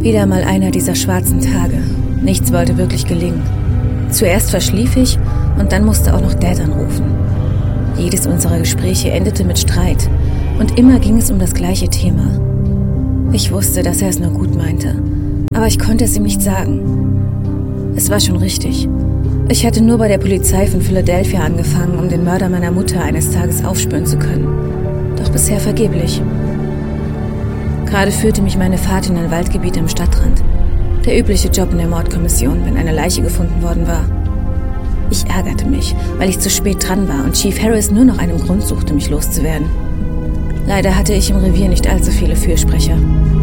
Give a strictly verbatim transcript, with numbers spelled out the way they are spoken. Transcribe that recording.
Wieder mal einer dieser schwarzen Tage. Nichts wollte wirklich gelingen. Zuerst verschlief ich und dann musste auch noch Dad anrufen. Jedes unserer Gespräche endete mit Streit und immer ging es um das gleiche Thema. Ich wusste, dass er es nur gut meinte, aber ich konnte es ihm nicht sagen. Es war schon richtig. Ich hatte nur bei der Polizei von Philadelphia angefangen, um den Mörder meiner Mutter eines Tages aufspüren zu können. Doch bisher vergeblich. Gerade führte mich meine Fahrt in ein Waldgebiet am Stadtrand. Der übliche Job in der Mordkommission, wenn eine Leiche gefunden worden war. Ich ärgerte mich, weil ich zu spät dran war und Chief Harris nur nach einem Grund suchte, mich loszuwerden. Leider hatte ich im Revier nicht allzu viele Fürsprecher.